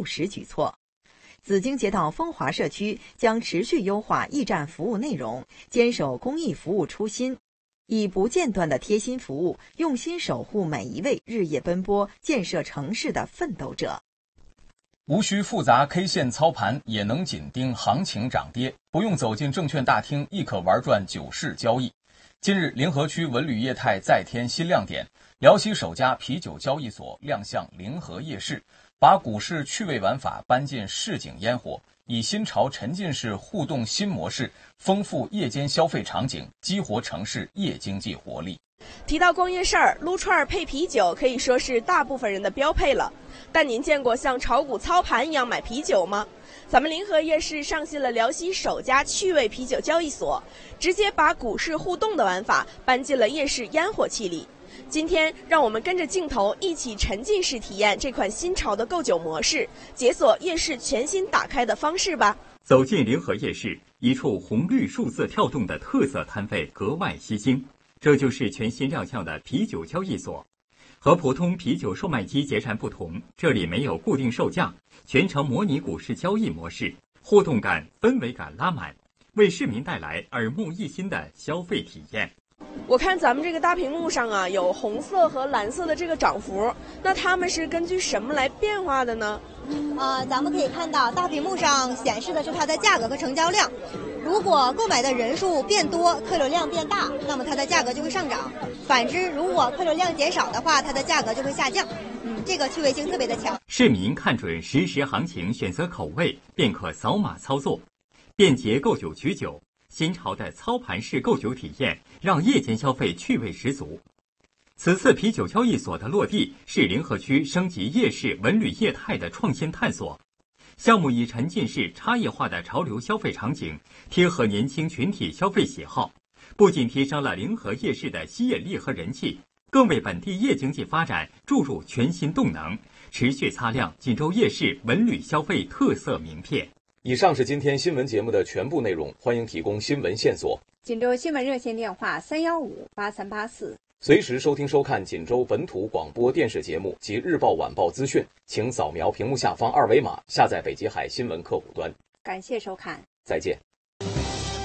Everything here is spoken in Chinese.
务实举措。紫荆街道风华社区将持续优化驿站服务内容，坚守公益服务初心，以不间断的贴心服务，用心守护每一位日夜奔波建设城市的奋斗者。 无需复杂 K 线操盘，也能紧盯行情涨跌，不用走进证券大厅，亦可玩转9市交易。近日，临河区文旅业态再添新亮点，辽西首家啤酒交易所亮相临河夜市，把股市趣味玩法搬进市井烟火，以新潮沉浸式互动新模式，丰富夜间消费场景，激活城市夜经济活力。 提到逛夜市儿，撸串配啤酒可以说是大部分人的标配了。但您见过像炒股操盘一样买啤酒吗？咱们临河夜市上线了辽西首家趣味啤酒交易所，直接把股市互动的玩法搬进了夜市烟火气里。今天，让我们跟着镜头一起沉浸式体验这款新潮的购酒模式，解锁夜市全新打开的方式吧。 走进临河夜市，一处红绿数字跳动的特色摊位格外吸睛。这就是全新亮相的啤酒交易所。和普通啤酒售卖机截然不同，这里没有固定售价，全程模拟股市交易模式，互动感、氛围感拉满，为市民带来耳目一新的消费体验。 我看咱们这个大屏幕上啊，有红色和蓝色的这个涨幅，那它们是根据什么来变化的呢？ 咱们可以看到大屏幕上显示的是它的价格和成交量。如果购买的人数变多，客流量变大，那么它的价格就会上涨。反之，如果客流量减少的话，它的价格就会下降。这个趣味性特别的强。 市民看准实时行情，选择口味，便可扫码操作，便捷购酒取酒。新潮的操盘式购酒体验，让夜间消费趣味十足。此次啤酒交易所的落地，是临河区升级夜市文旅业态的创新探索。项目以沉浸式差异化的潮流消费场景，贴合年轻群体消费喜好，不仅提升了临河夜市的吸引力和人气，更为本地夜经济发展注入全新动能，持续擦亮锦州夜市文旅消费特色名片。 以上是今天新闻节目的全部内容，欢迎提供新闻线索。 锦州新闻热线电话3158384。 随时收听收看锦州本土广播电视节目及日报晚报资讯，请扫描屏幕下方2维码下载北极海新闻客户端。 感谢收看， 再见。